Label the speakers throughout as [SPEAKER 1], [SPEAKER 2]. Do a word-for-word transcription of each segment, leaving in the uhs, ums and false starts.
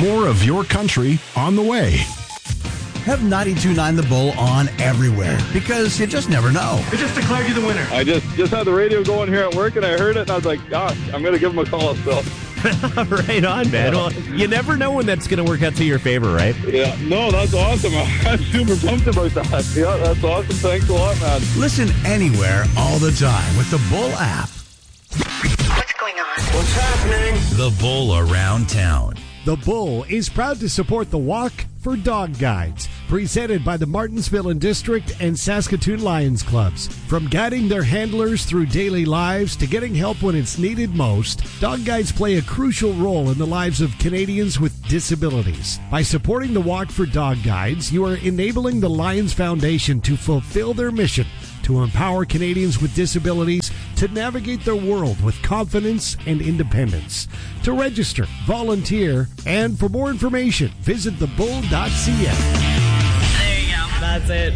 [SPEAKER 1] More of your country on the way.
[SPEAKER 2] Have ninety-two point nine The Bull on everywhere, because you just never know.
[SPEAKER 3] We just declared you the winner.
[SPEAKER 4] I just, just had the radio going here at work, and I heard it, and I was like, gosh, I'm going to give him a call still.
[SPEAKER 5] Right on, man. Well, you never know when that's going to work out to your favor, right?
[SPEAKER 4] Yeah, no, that's awesome. I'm super pumped about that. Yeah, that's awesome. Thanks a lot, man.
[SPEAKER 2] Listen anywhere, all the time with the Bull app.
[SPEAKER 6] What's going on?
[SPEAKER 3] What's happening?
[SPEAKER 7] The Bull Around Town.
[SPEAKER 8] The Bull is proud to support the Walk for Dog Guides, presented by the Martinsville and District and Saskatoon Lions Clubs. From guiding their handlers through daily lives to getting help when it's needed most, Dog Guides play a crucial role in the lives of Canadians with disabilities. By supporting the Walk for Dog Guides, you are enabling the Lions Foundation to fulfill their mission to empower Canadians with disabilities to navigate their world with confidence and independence. To register, volunteer, and for more information, visit the bull dot c a.
[SPEAKER 5] There you go. That's it.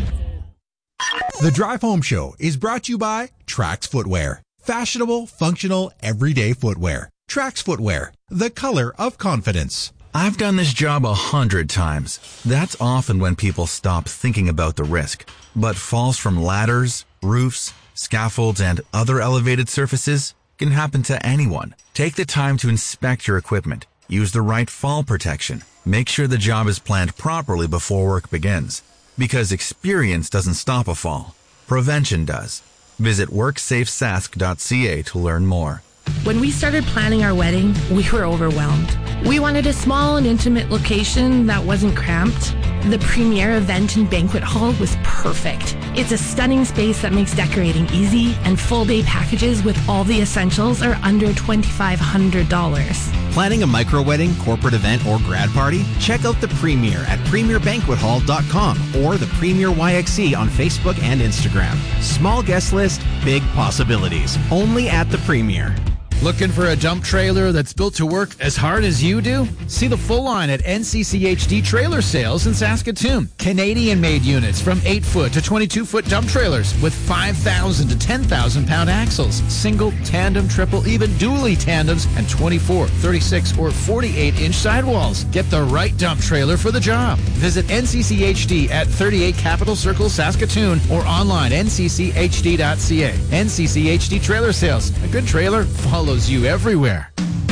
[SPEAKER 9] The Drive Home Show is brought to you by Trax Footwear. Fashionable, functional, everyday footwear. Trax Footwear, the color of confidence.
[SPEAKER 7] I've done this job a hundred times. That's often when people stop thinking about the risk. But falls from ladders, roofs, scaffolds, and other elevated surfaces can happen to anyone. Take the time to inspect your equipment. Use the right fall protection. Make sure the job is planned properly before work begins. Because experience doesn't stop a fall. Prevention does. Visit work safe sask dot c a to learn more.
[SPEAKER 10] When we started planning our wedding, we were overwhelmed. We wanted a small and intimate location that wasn't cramped. The Premier Event and Banquet Hall was perfect. It's a stunning space that makes decorating easy, and full day packages with all the essentials are under twenty-five hundred dollars.
[SPEAKER 2] Planning a micro wedding, corporate event, or grad party? Check out the Premier at premier banquet hall dot com or the Premier Y X C on Facebook and Instagram. Small guest list, big possibilities. Only at the Premier.
[SPEAKER 11] Looking for a dump trailer that's built to work as hard as you do? See the full line at N C C H D Trailer Sales in Saskatoon. Canadian-made units from eight foot to twenty-two foot dump trailers with five thousand to ten thousand pound axles. Single, tandem, triple, even dually tandems, and twenty-four, thirty-six, or forty-eight inch sidewalls. Get the right dump trailer for the job. Visit N C C H D at thirty-eight Capitol Circle, Saskatoon, or online N C C H D dot C A. N C C H D Trailer Sales. A good trailer follows you everywhere.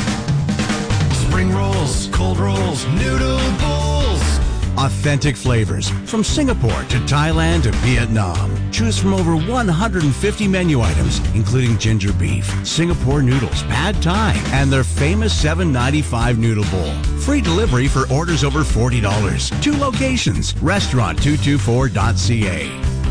[SPEAKER 3] Spring rolls, cold rolls, noodle bowls.
[SPEAKER 2] Authentic flavors from Singapore to Thailand to Vietnam. Choose from over one hundred fifty menu items, including ginger beef, Singapore noodles, pad thai, and their famous seven ninety-five noodle bowl. Free delivery for orders over forty dollars. Two locations, restaurant two twenty-four dot c a.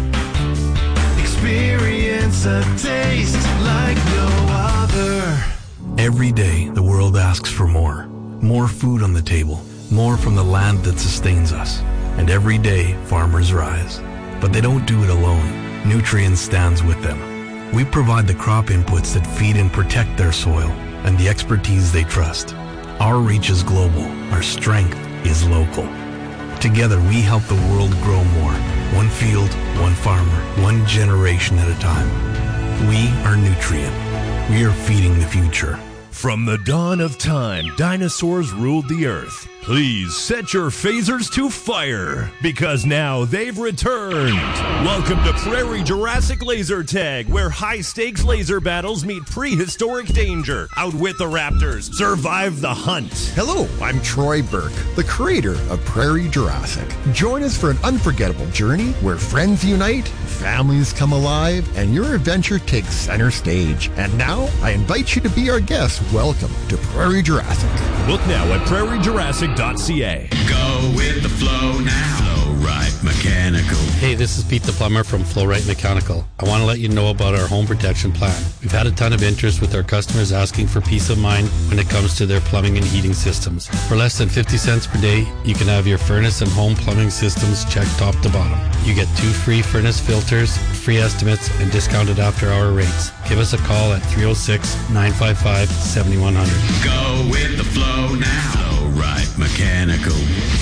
[SPEAKER 3] Experience a taste like no other.
[SPEAKER 12] Every day, the world asks for more. More food on the table. More from the land that sustains us. And every day, farmers rise. But they don't do it alone. Nutrien stands with them. We provide the crop inputs that feed and protect their soil and the expertise they trust. Our reach is global. Our strength is local. Together, we help the world grow more. One field, one farmer, one generation at a time. We are Nutrien. We are feeding the future.
[SPEAKER 13] From the dawn of time, dinosaurs ruled the earth. Please set your phasers to fire, because now they've returned. Welcome to Prairie Jurassic Laser Tag, where high-stakes laser battles meet prehistoric danger. Outwit the raptors. Survive the hunt.
[SPEAKER 14] Hello, I'm Troy Burke, the creator of Prairie Jurassic. Join us for an unforgettable journey where friends unite, families come alive, and your adventure takes center stage. And now, I invite you to be our guest. Welcome to Prairie Jurassic.
[SPEAKER 13] Look now at prairie jurassic dot c a.
[SPEAKER 15] Go with the flow now. Flow-Rite Mechanical.
[SPEAKER 16] Hey, this is Pete the Plumber from Flow-Rite Mechanical. I want to let you know about our home protection plan. We've had a ton of interest with our customers asking for peace of mind when it comes to their plumbing and heating systems. For less than fifty cents per day, you can have your furnace and home plumbing systems checked top to bottom. You get two free furnace filters, free estimates, and discounted after-hour rates. Give us a call at three oh six, nine five five, seven one zero zero.
[SPEAKER 15] Go with the flow now. Flow-Rite Mechanical.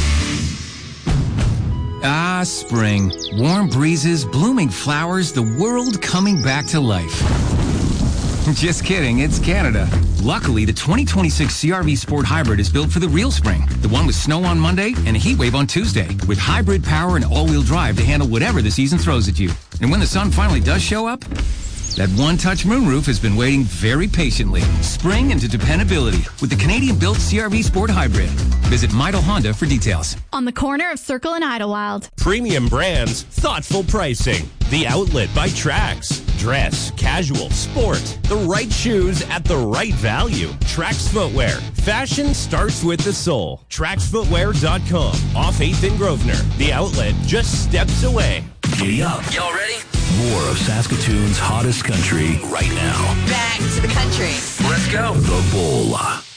[SPEAKER 17] Ah, spring. Warm breezes, blooming flowers, the world coming back to life. Just kidding, it's Canada. Luckily, the twenty twenty-six C R V Sport Hybrid is built for the real spring. The one with snow on Monday and a heat wave on Tuesday. With hybrid power and all-wheel drive to handle whatever the season throws at you. And when the sun finally does show up, that one-touch moonroof has been waiting very patiently. Spring into dependability with the Canadian-built C R V Sport Hybrid. Visit Midel Honda for details.
[SPEAKER 18] On the corner of Circle and Idlewild.
[SPEAKER 13] Premium brands, thoughtful pricing. The Outlet by Trax. Dress, casual, sport. The right shoes at the right value. Trax Footwear. Fashion starts with the soul. Trax Footwear dot com. Off eighth and Grosvenor. The Outlet just steps away.
[SPEAKER 19] Giddy up.
[SPEAKER 20] Y'all ready?
[SPEAKER 19] More of Saskatoon's hottest country right now.
[SPEAKER 20] Back to the country. Let's go.
[SPEAKER 19] The Bull.